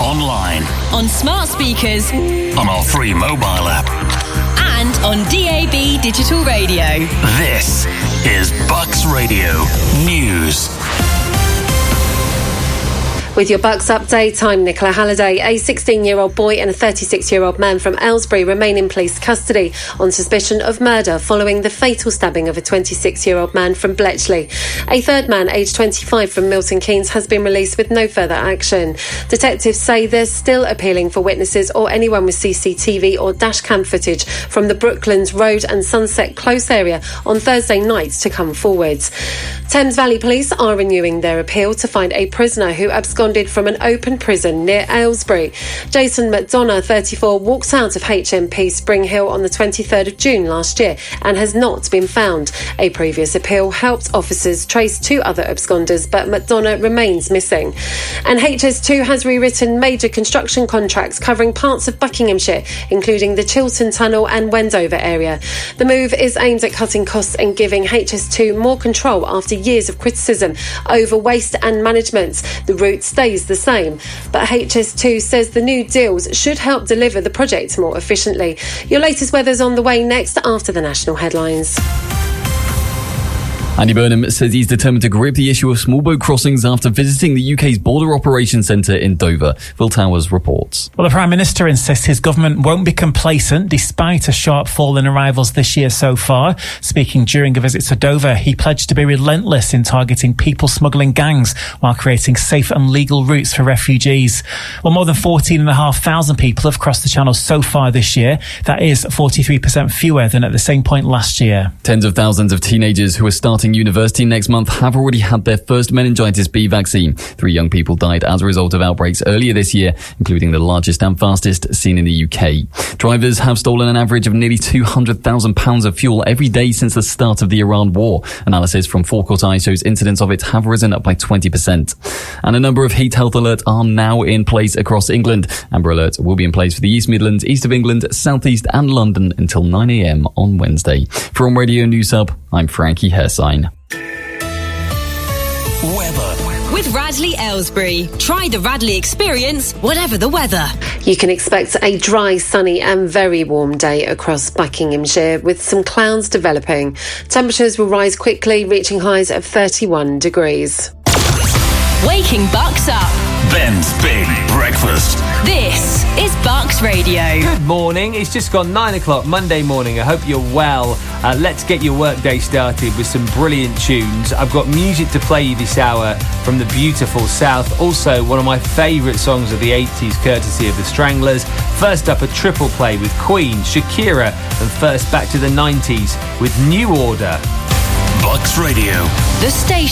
online, on smart speakers, on our free mobile app, and on DAB digital radio. This is Bucks Radio News. With your Bucks update, I'm Nicola Halliday. A 16-year-old boy and a 36-year-old man from Aylesbury remain in police custody on suspicion of murder following the fatal stabbing of a 26-year-old man from Bletchley. A third man, aged 25, from Milton Keynes has been released with no further action. Detectives say they're still appealing for witnesses or anyone with CCTV or dashcam footage from the Brooklands Road and Sunset Close area on Thursday night to come forward. Thames Valley Police are renewing their appeal to find a prisoner who absconded from an open prison near Aylesbury. Jason McDonough, 34, walked out of HMP Spring Hill on the 23rd of June last year and has not been found. A previous appeal helped officers trace two other absconders, but McDonough remains missing. And HS2 has rewritten major construction contracts covering parts of Buckinghamshire, including the Chiltern Tunnel and Wendover area. The move is aimed at cutting costs and giving HS2 more control after years of criticism over waste and management. The route stays the same, but HS2 says the new deals should help deliver the project more efficiently. Your latest weather's on the way next after the national headlines. Andy Burnham says he's determined to grip the issue of small boat crossings after visiting the UK's Border Operations Centre in Dover. Phil Towers reports. Well, the Prime Minister insists his government won't be complacent despite a sharp fall in arrivals this year so far. Speaking during a visit to Dover, he pledged to be relentless in targeting people smuggling gangs while creating safe and legal routes for refugees. Well, more than 14,500 people have crossed the Channel so far this year. That is 43% fewer than at the same point last year. Tens of thousands of teenagers who are starting university next month have already had their first meningitis B vaccine. 3 young people died as a result of outbreaks earlier this year, including the largest and fastest seen in the UK. Drivers have stolen an average of nearly £200,000 of fuel every day since the start of the Iran war. Analysis from Forecourt Eye shows incidents of it have risen up by 20%. And a number of heat health alerts are now in place across England. Amber alerts will be in place for the East Midlands, East of England, South East and London until 9 a.m. on Wednesday. From Radio News Hub, I'm Frankie Hersign. Weather. With Radley Aylesbury. Try the Radley experience, whatever the weather. You can expect a dry, sunny and very warm day across Buckinghamshire with some clouds developing. Temperatures will rise quickly, reaching highs of 31 degrees. Waking Bucks up. Ben's Big Breakfast. This is Bucks Radio. Good morning. It's just gone 9 o'clock Monday morning. I hope you're well. Let's get your workday started with some brilliant tunes. I've got music to play you this hour from the beautiful South. Also, one of my favourite songs of the 80s, courtesy of the Stranglers. First up, a triple play with Queen, Shakira, and first back to the 90s with New Order. Bucks Radio. The station.